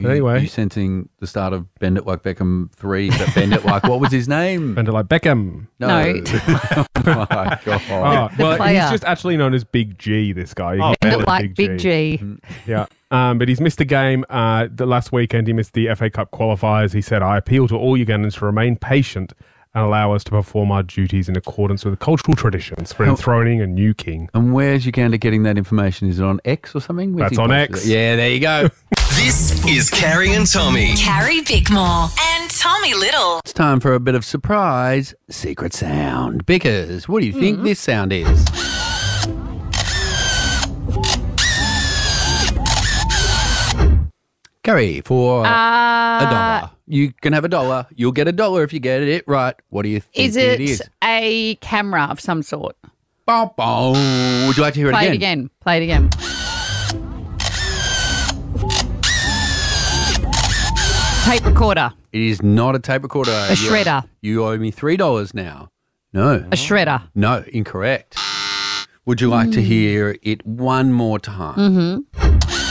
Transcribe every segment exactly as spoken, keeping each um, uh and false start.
You, Anyway. You sensing the start of Bend It Like Beckham three, but Bend It Like, what was his name? Bend It Like Beckham. No. No. Oh, my God. Oh, well, player. he's just actually known as Big G, this guy. Oh, He's Bend better it than like Big G. Yeah. Um, but he's missed a game. Uh, the last weekend, he missed the F A Cup qualifiers. He said, I appeal to all Ugandans to remain patient and allow us to perform our duties in accordance with the cultural traditions for enthroning a new king. And where's Uganda getting that information? Is it on X or something? Where's That's he on posted X. it? Yeah, there you go. This is Carrie and Tommy. Carrie Bickmore and Tommy Little. It's time for a bit of surprise secret sound. Bickers, what do you think this sound is? Carrie, for Uh, a dollar. You can have a dollar. You'll get a dollar if you get it right. What do you think Is it, it is? a camera of some sort? Bow, bow. Would you like to hear Play it it again. Play it again. Tape recorder. It is not a tape recorder. A You- shredder. You owe me three dollars now. No. A shredder. No, incorrect. Would you like to hear it one more time? Mm-hmm.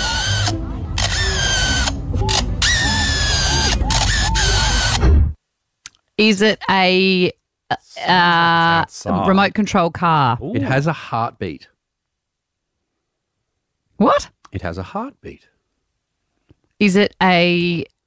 Is it a uh, outside. remote control car? It has a heartbeat. What? It has a heartbeat. Is it a